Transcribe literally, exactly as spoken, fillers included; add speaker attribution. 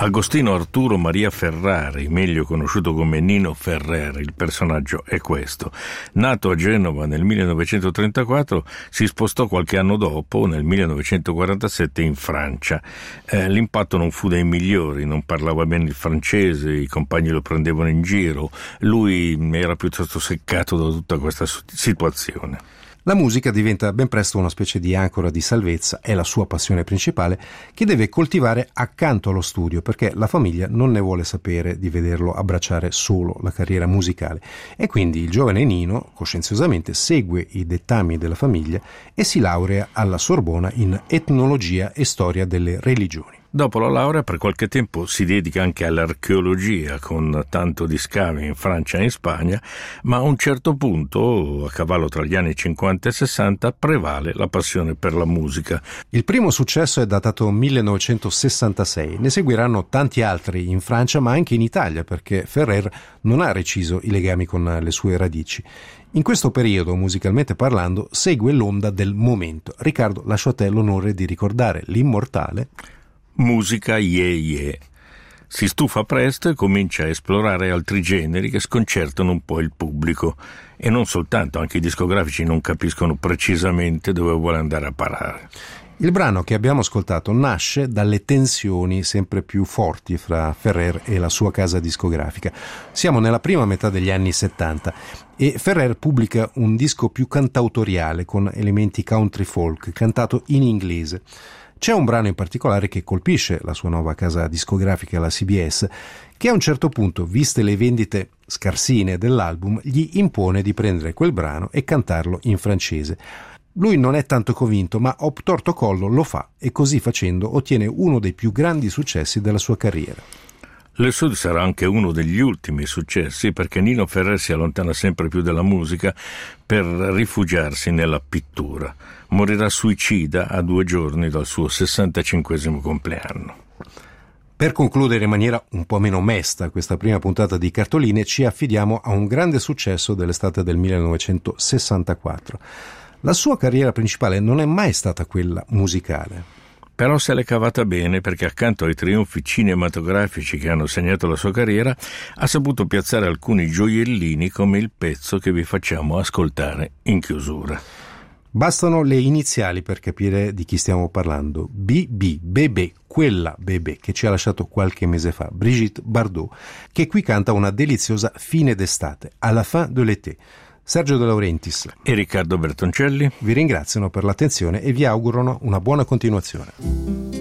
Speaker 1: Agostino Arturo Maria Ferrari, meglio conosciuto come Nino Ferrer, il personaggio è questo. Nato a Genova nel millenovecentotrentaquattro, si spostò qualche anno dopo, nel millenovecentoquarantasette, in Francia. Eh, l'impatto non fu dei migliori, non parlava bene il francese, i compagni lo prendevano in giro, lui era piuttosto seccato da tutta questa situazione.
Speaker 2: La musica diventa ben presto una specie di ancora di salvezza, è la sua passione principale, che deve coltivare accanto allo studio, perché la famiglia non ne vuole sapere di vederlo abbracciare solo la carriera musicale. E quindi il giovane Nino, coscienziosamente, segue i dettami della famiglia e si laurea alla Sorbona in etnologia e storia delle religioni.
Speaker 1: Dopo la laurea per qualche tempo si dedica anche all'archeologia, con tanto di scavi in Francia e in Spagna, ma a un certo punto, a cavallo tra gli anni cinquanta e sessanta, prevale la passione per la musica.
Speaker 2: Il primo successo è datato millenovecentosessantasei, ne seguiranno tanti altri in Francia ma anche in Italia, perché Ferrer non ha reciso i legami con le sue radici. In questo periodo, musicalmente parlando, segue l'onda del momento. Riccardo, lascio a te l'onore di ricordare l'immortale
Speaker 1: musica ye ye. Si stufa presto e comincia a esplorare altri generi che sconcertano un po' il pubblico, e non soltanto, anche i discografici non capiscono precisamente dove vuole andare a parare.
Speaker 2: Il brano che abbiamo ascoltato nasce dalle tensioni sempre più forti fra Ferrer e la sua casa discografica. Siamo nella prima metà degli anni settanta e Ferrer pubblica un disco più cantautoriale con elementi country folk, cantato in inglese. C'è un brano in particolare che colpisce la sua nuova casa discografica, la C B S, che a un certo punto, viste le vendite scarsine dell'album, gli impone di prendere quel brano e cantarlo in francese. Lui non è tanto convinto, ma obtorto collo lo fa e così facendo ottiene uno dei più grandi successi della sua carriera.
Speaker 1: Le Sud sarà anche uno degli ultimi successi, perché Nino Ferrer si allontana sempre più dalla musica per rifugiarsi nella pittura. Morirà suicida a due giorni dal suo sessantacinquesimo compleanno.
Speaker 2: Per concludere in maniera un po' meno mesta questa prima puntata di Cartoline, ci affidiamo a un grande successo dell'estate del millenovecentosessantaquattro. La sua carriera principale non è mai stata quella musicale.
Speaker 1: Però se l'è cavata bene, perché accanto ai trionfi cinematografici che hanno segnato la sua carriera ha saputo piazzare alcuni gioiellini come il pezzo che vi facciamo ascoltare in chiusura.
Speaker 2: Bastano le iniziali per capire di chi stiamo parlando. B B, Bébé, quella Bébé che ci ha lasciato qualche mese fa, Brigitte Bardot, che qui canta una deliziosa Fine d'estate, à la fin de l'été. Sergio De Laurentiis
Speaker 1: e Riccardo Bertoncelli
Speaker 2: vi ringraziano per l'attenzione e vi augurano una buona continuazione.